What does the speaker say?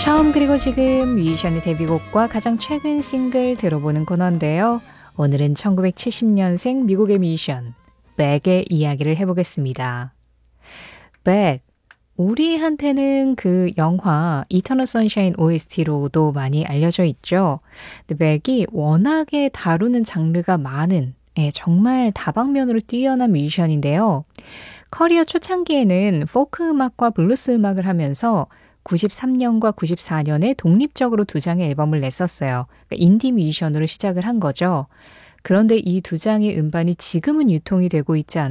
처음 그리고 지금 뮤지션의 데뷔곡과 가장 최근 싱글 들어보는 코너인데요. 오늘은 1970년생 미국의 뮤지션 백의 이야기를 해보겠습니다. 백, 우리한테는 그 영화 이터널 선샤인 OST로도 많이 알려져 있죠. 근데 백이 워낙에 다루는 장르가 많은 정말 다방면으로 뛰어난 뮤지션인데요. 커리어 초창기에는 포크 음악과 블루스 음악을 하면서 93년과 94년에 독립적으로 두 장의 앨범을 냈었어요. 그러니까 인디 뮤지션으로 시작을 한 거죠. 그런데 이 두 장의 음반이 지금은 유통이 되고 있지 않아요.